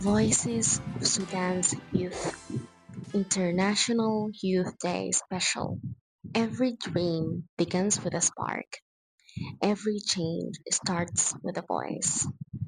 Voices of Sudan's Youth International Youth Day Special. Every dream begins with a spark. Every change starts with a voice.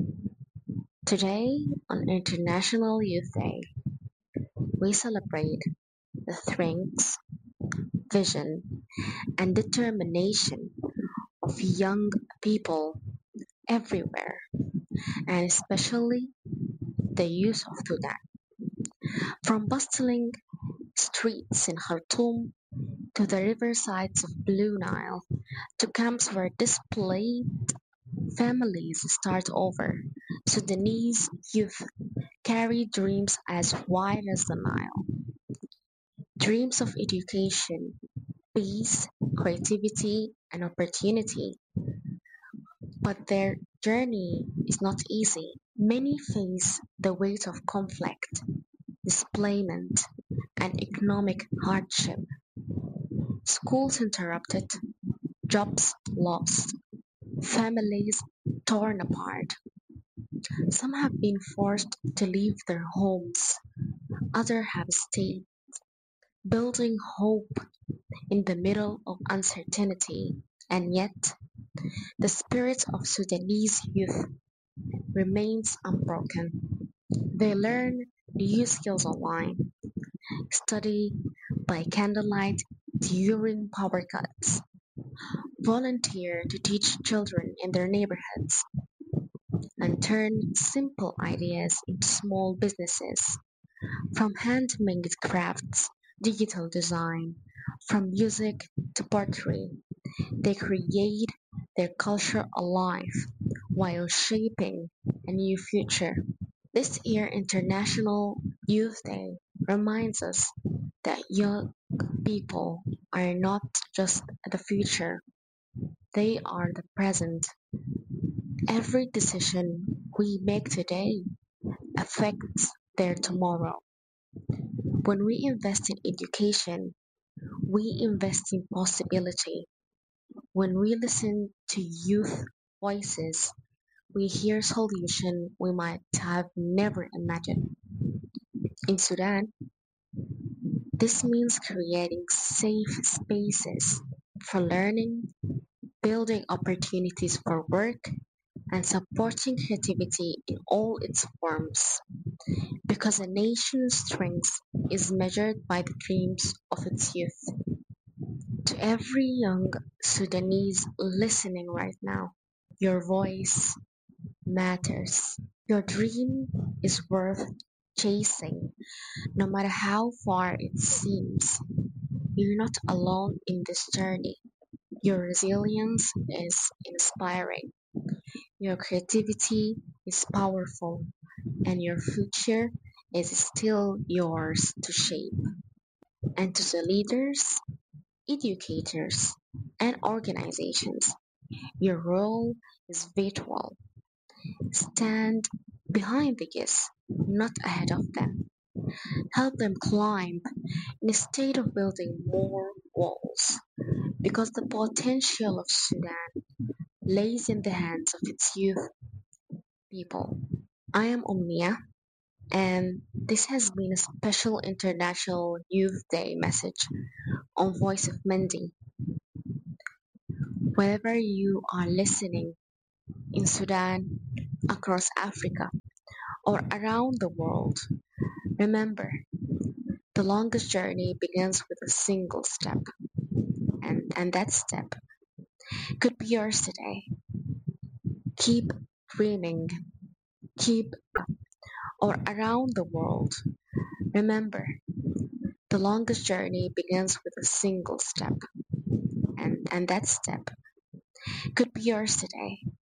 Today, on International Youth Day, we celebrate the strength, vision, and determination of young people everywhere, and especially the youth of Sudan. From bustling streets in Khartoum to the riversides of Blue Nile, to camps where displaced families start over. Sudanese youth carry dreams as wide as the Nile, dreams of education, peace, creativity, and opportunity. But their journey is not easy. Many face the weight of conflict, displacement, and economic hardship. Schools interrupted, jobs lost, families torn apart. Some have been forced to leave their homes, others have stayed, building hope in the middle of uncertainty. And yet, the spirit of Sudanese youth remains unbroken. They learn new skills online, study by candlelight during power cuts, volunteer to teach children in their neighborhoods, and turn simple ideas into small businesses. From handmade crafts, digital design, from music to pottery, they create their culture alive while shaping a new future. This year, International Youth Day reminds us that young people are not just the future, they are the present. Every decision we make today affects their tomorrow. When we invest in education, we invest in possibility. When we listen to youth voices, we hear solutions we might have never imagined. In Sudan, this means creating safe spaces for learning, building opportunities for work, and supporting creativity in all its forms. Because a nation's strength is measured by the dreams of its youth. To every young Sudanese listening right now, your voice matters. Your dream is worth chasing, no matter how far it seems. You're not alone in this journey. Your resilience is inspiring. Your creativity is powerful, and your future is still yours to shape. And to the leaders, educators, and organizations, your role is vital. Stand behind the kids, not ahead of them. Help them climb instead of building more walls, because the potential of Sudan lays in the hands of its youth people. I am Omnia, and this has been a special International Youth Day message on Voice of Mendi. Wherever you are listening, in Sudan, across Africa, or around the world, remember the longest journey begins with a single step, and that step could be yours today. Keep dreaming, keep or around the world. Remember, the longest journey begins with a single step, and that step could be yours today.